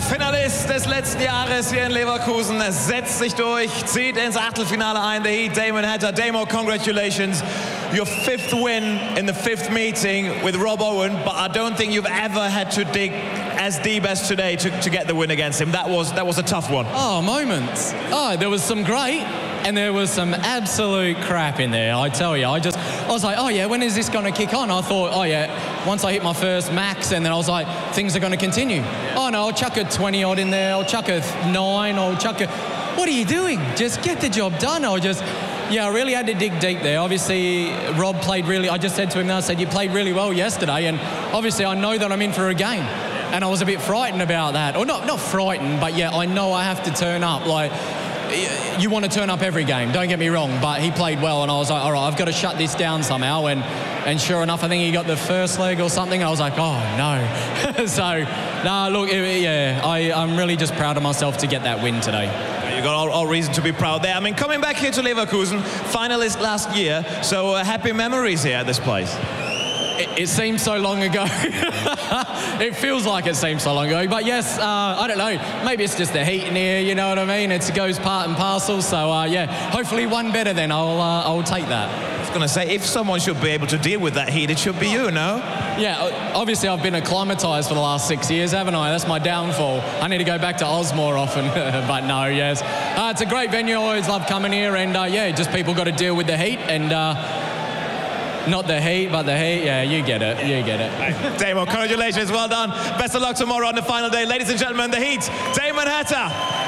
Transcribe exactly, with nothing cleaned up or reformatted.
Finalist des letzten Jahres hier in Leverkusen setzt sich durch, zieht ins Achtelfinale ein. The Heat, Damon Hatter. Damo, congratulations. Your fifth win in the fifth meeting with Rob Owen, but I don't think you've ever had to dig as deep as today to, to get the win against him. That was that was a tough one. Oh, moments. Oh, there was some great and there was some absolute crap in there, I tell you. I just, I was like, oh yeah, when is this going to kick on? I thought, oh yeah, once I hit my first max, and then I was like, things are going to continue. Oh no, I'll chuck a twenty odd in there, I'll chuck a nine, I'll chuck a... What are you doing? Just get the job done. I just... Yeah, I really had to dig deep there. Obviously, Rob played really... I just said to him, I said, you played really well yesterday, and obviously I know that I'm in for a game. And I was a bit frightened about that. Or not, not frightened, but yeah, I know I have to turn up. Like, you want to turn up every game, don't get me wrong, but he played well, and I was like, all right, I've got to shut this down somehow. And, and sure enough, I think he got the first leg or something. I was like, oh, no. So, no, nah, look, yeah, I, I'm really just proud of myself to get that win today. You got all, all reason to be proud there. I mean, coming back here to Leverkusen, finalist last year, so uh, happy memories here at this place. It, it seems so long ago. It feels like it seems so long ago. But yes, uh, I don't know. Maybe it's just the heat in here, you know what I mean? It goes part and parcel. So, uh, yeah, hopefully one better then. I'll, uh, I'll take that. I was going to say, if someone should be able to deal with that heat, it should be you, no? Yeah, obviously I've been acclimatised for the last six years, haven't I? That's my downfall. I need to go back to Oz more often. But no, yes. Uh, it's a great venue. I always love coming here. And, uh, yeah, just people got to deal with the heat. And... Uh, Not the heat, but the heat. Yeah, you get it. You get it. Damo, congratulations. Well done. Best of luck tomorrow on the final day. Ladies and gentlemen, the Heat, Damon Hatter.